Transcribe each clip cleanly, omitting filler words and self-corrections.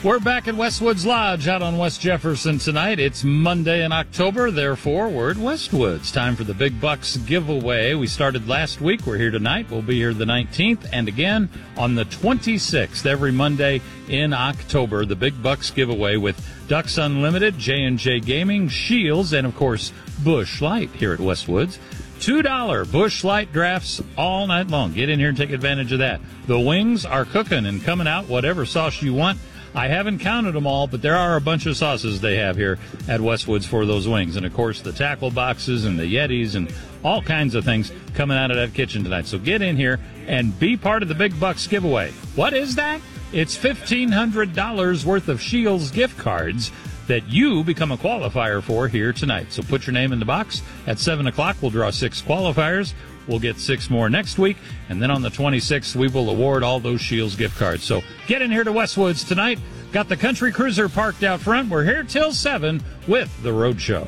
We're back at Westwoods Lodge out on West Jefferson tonight. It's Monday in October, therefore we're at Westwoods. Time for the Big Bucks giveaway. We started last week. We're here tonight. We'll be here the 19th and again on the 26th. Every Monday in October, the Big Bucks giveaway with Ducks Unlimited, J&J Gaming, Shields, and, of course, Busch Light here at Westwoods. $2 Busch Light drafts all night long. Get in here and take advantage of that. The wings are cooking and coming out whatever sauce you want. I haven't counted them all, but there are a bunch of sauces they have here at Westwoods for those wings. And, of course, the tackle boxes and the Yetis and all kinds of things coming out of that kitchen tonight. So get in here and be part of the Big Bucks giveaway. What is that? It's $1,500 worth of Shields gift cards that you become a qualifier for here tonight. So put your name in the box. At 7 o'clock, we'll draw 6 qualifiers. We'll get 6 more next week. And then on the 26th, we will award all those Shields gift cards. So get in here to Westwoods tonight. Got the Country Cruiser parked out front. We're here till 7 with The Road Show.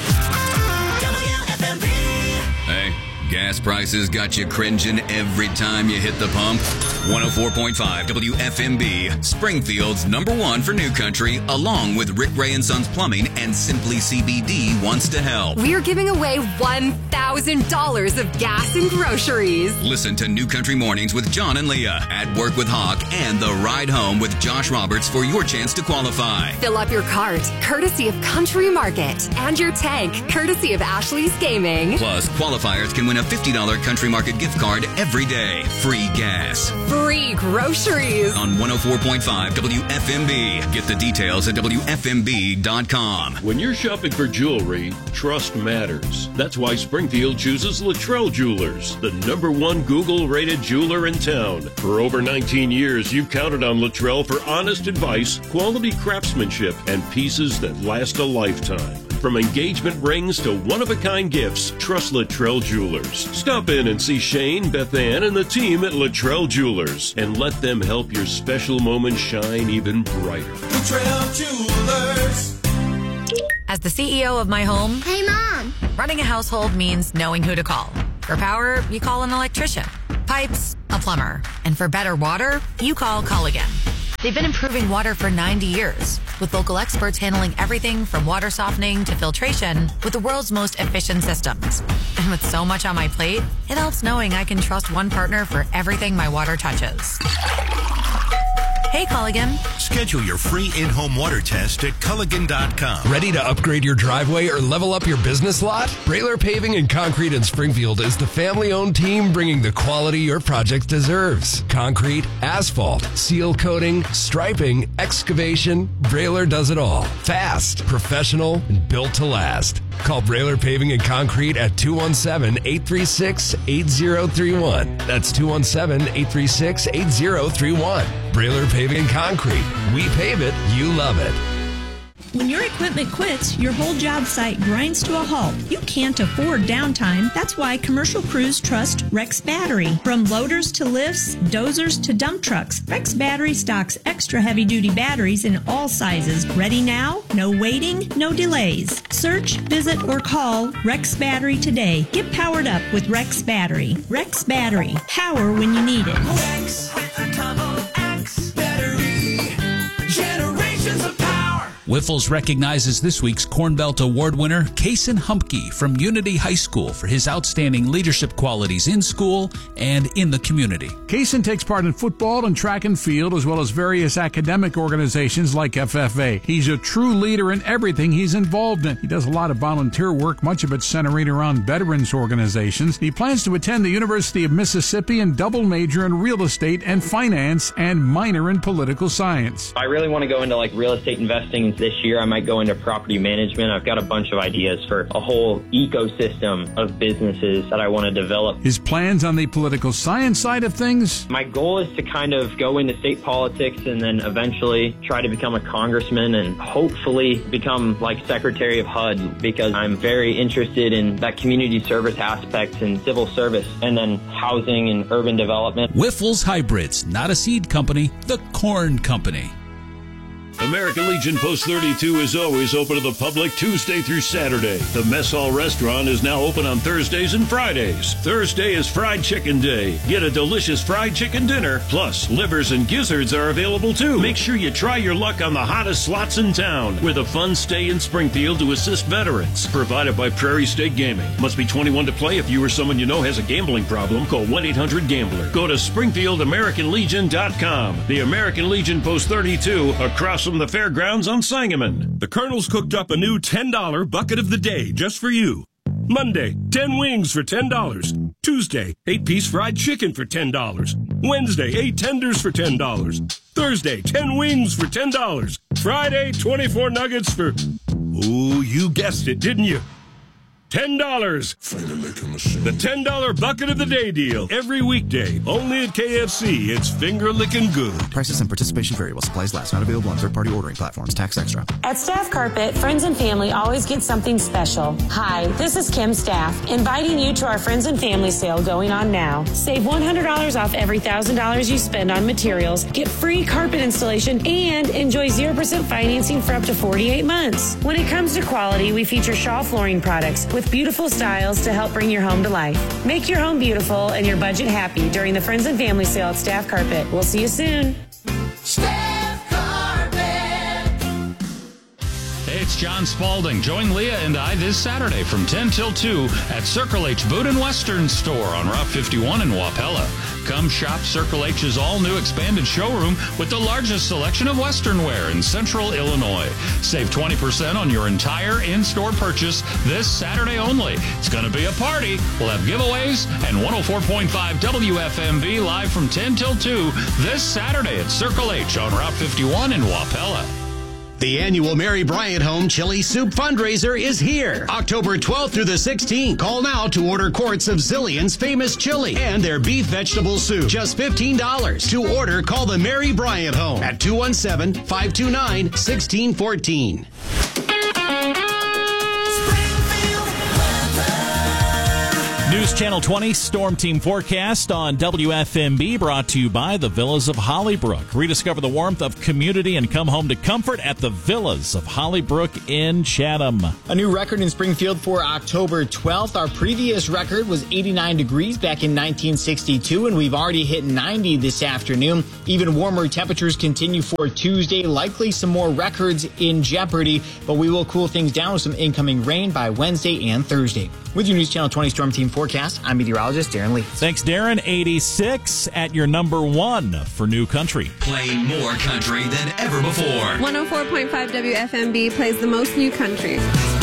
Hey, gas prices got you cringing every time you hit the pump? 104.5 WFMB, Springfield's #1 for New Country, along with Rick Ray and Sons Plumbing and Simply CBD wants to help. We're giving away $1,000 of gas and groceries. Listen to New Country Mornings with John and Leah, At Work with Hawk, and The Ride Home with Josh Roberts for your chance to qualify. Fill up your cart, courtesy of Country Market, and your tank, courtesy of Ashley's Gaming. Plus, qualifiers can win a $50 Country Market gift card every day. Free gas. Free groceries. On 104.5 WFMB. Get the details at WFMB.com. When you're shopping for jewelry, trust matters. That's why Springfield chooses Luttrell Jewelers, the #1 Google-rated jeweler in town. For over 19 years, you've counted on Luttrell for honest advice, quality craftsmanship, and pieces that last a lifetime. From engagement rings to one-of-a-kind gifts, trust Luttrell Jewelers. Stop in and see Shane, Beth Ann, and the team at Luttrell Jewelers, and let them help your special moment shine even brighter. Luttrell Jewelers. As the CEO of my home, hey, Mom, running a household means knowing who to call. For power, you call an electrician. Pipes, a plumber. And for better water, you call Culligan. They've been improving water for 90 years, with local experts handling everything from water softening to filtration with the world's most efficient systems. And with so much on my plate, it helps knowing I can trust one partner for everything my water touches. Hey, Culligan. Schedule your free in-home water test at Culligan.com. Ready to upgrade your driveway or level up your business lot? Brailer Paving and Concrete in Springfield is the family-owned team bringing the quality your project deserves. Concrete, asphalt, seal coating, striping, excavation. Brailer does it all. Fast, professional, and built to last. Call Brailer Paving and Concrete at 217-836-8031. That's 217-836-8031. Brailer Paving and Concrete. We pave it, you love it. When your equipment quits, your whole job site grinds to a halt. You can't afford downtime. That's why commercial crews trust Rex Battery. From loaders to lifts, dozers to dump trucks, Rex Battery stocks extra heavy-duty batteries in all sizes. Ready now? No waiting, no delays. Search, visit, or call Rex Battery today. Get powered up with Rex Battery. Rex Battery. Power when you need it. Rex with a double X battery. Generations of power. Wiffles recognizes this week's Corn Belt Award winner, Kason Humpke from Unity High School, for his outstanding leadership qualities in school and in the community. Kason takes part in football and track and field, as well as various academic organizations like FFA. He's a true leader in everything he's involved in. He does a lot of volunteer work, much of it centering around veterans organizations. He plans to attend the University of Mississippi and double major in real estate and finance and minor in political science. I really want to go into real estate investing. This year, I might go into property management. I've got a bunch of ideas for a whole ecosystem of businesses that I want to develop. His plans on the political science side of things? My goal is to kind of go into state politics and then eventually try to become a congressman and hopefully become Secretary of HUD, because I'm very interested in that community service aspect and civil service, and then housing and urban development. Wiffles Hybrids, not a seed company, the Corn Company. American Legion Post 32 is always open to the public Tuesday through Saturday. The Mess Hall Restaurant is now open on Thursdays and Fridays. Thursday is Fried Chicken Day. Get a delicious fried chicken dinner, plus livers and gizzards are available too. Make sure you try your luck on the hottest slots in town with a fun stay in Springfield to assist veterans. Provided by Prairie State Gaming. Must be 21 to play. If you or someone you know has a gambling problem, call 1-800-GAMBLER. Go to SpringfieldAmericanLegion.com. The American Legion Post 32 across from the fairgrounds on Sangamon. The Colonel's cooked up a new $10 bucket of the day just for you. Monday, 10 wings for $10. Tuesday, 8-piece fried chicken for $10. Wednesday, 8 tenders for $10. Thursday, 10 wings for $10. Friday, 24 nuggets for... Ooh, you guessed it, didn't you? $10. The $10 bucket of the day deal. Every weekday. Only at KFC. It's finger licking good. Prices and participation vary while supplies last. Not available on third-party ordering platforms. Tax extra. At Staff Carpet, friends and family always get something special. Hi, this is Kim Staff, inviting you to our Friends and Family sale going on now. Save $100 off every $1,000 you spend on materials, get free carpet installation, and enjoy 0% financing for up to 48 months. When it comes to quality, we feature Shaw flooring products with beautiful styles to help bring your home to life. Make your home beautiful and your budget happy during the Friends and Family sale at Staff Carpet. We'll see you soon. Staff Carpet. Hey, it's John Spalding. Join Leah and I this Saturday from 10 till 2 at Circle H Boot and Western Store on Route 51 in Wapella. Come shop Circle H's all-new expanded showroom with the largest selection of Western wear in Central Illinois. Save 20% on your entire in-store purchase this Saturday only. It's going to be a party. We'll have giveaways and 104.5 WFMV live from 10 till 2 this Saturday at Circle H on Route 51 in Wapella. The annual Mary Bryant Home Chili Soup fundraiser is here. October 12th through the 16th. Call now to order quarts of Zillion's famous chili and their beef vegetable soup. Just $15. To order, call the Mary Bryant Home at 217-529-1614. News Channel 20 Storm Team Forecast on WFMB, brought to you by the Villas of Hollybrook. Rediscover the warmth of community and come home to comfort at the Villas of Hollybrook in Chatham. A new record in Springfield for October 12th. Our previous record was 89 degrees back in 1962, and we've already hit 90 this afternoon. Even warmer temperatures continue for Tuesday. Likely some more records in jeopardy, but we will cool things down with some incoming rain by Wednesday and Thursday. With your News Channel 20 Storm Team Forecast, I'm meteorologist Darren Lee. Thanks, Darren. 86 at your number one for New Country. Play more country than ever before. 104.5 WFMB plays the most new country.